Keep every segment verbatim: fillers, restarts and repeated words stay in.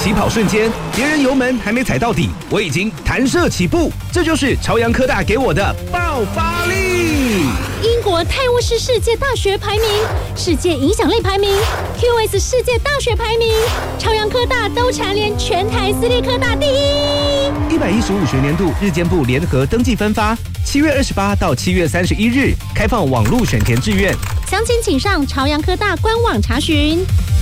起跑瞬间，别人油门还没踩到底，我已经弹射起步，这就是朝阳科大给我的爆发力。 英国泰晤士世界大学排名、世界影响力排名、Q S 世界大学排名，朝阳科大都蝉联全台私立科大第一。 一百一十五学年度日间部联合登记分发，七月二十八到七月三十一日开放网络选填志愿， 详情请上朝阳科大官网查询。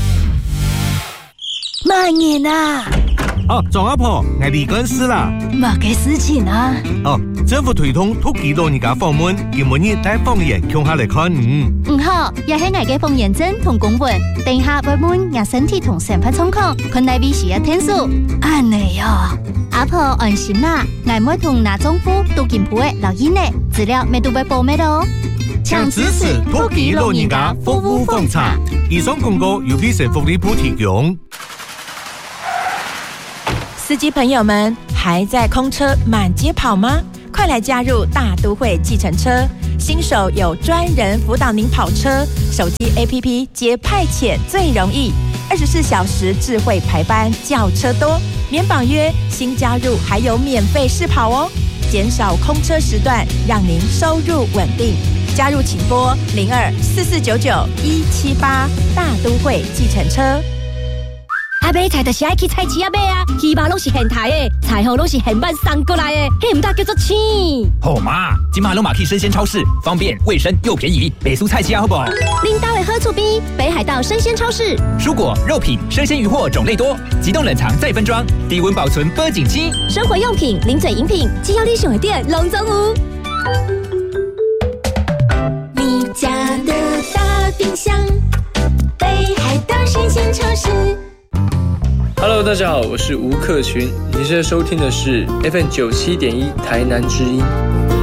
慢点啊！ 哦，庄阿婆，我离婚死啦！ 嘛嘅事情啊！ 哦，政府推动土地老人家访问，今每日带方言向下来看嗯。 唔好，也係我嘅方言證同公文，等下會問我身體同身份狀況，佢內邊需要天數。 安尼哦， 阿婆安心啦，我唔會同拿政府都健保嘅留言呢，資料咩都會報咩咯。 搶支持土地老人家服務奉茶。以上廣告由必勝福利部提供。 司機朋友們，還在空車滿街跑嗎？快來加入大都會計程車，新手有專人輔導您跑車，手機 A P P 接派遣最容易，二十四小時智慧排班，叫車多，免綁約，新加入還有免費試跑哦，減少空車時段，讓您收入穩定。加入請撥零二四四九九一七八，大都會計程車。 阿買菜就是愛去菜市仔買啊，魚肉攏是現台的，菜貨攏是現辦送過來的，迄唔得叫做青。 好嘛，今嘛攏嘛去生鮮超市，方便、衛生又便宜，北蘇菜市仔好不好？ 拎到的喝醋逼，北海道生鮮超市， 蔬果、肉品、生鮮魚貨種類多，急凍冷藏再分裝，低溫保存保景期。 生活用品、零嘴飲品，只要你選的店，攏總有。 你家的大冰箱，北海道生鮮超市。 Hello， 大家好，我是吴克群，你现在收听的是 F M 九七点一台南之音。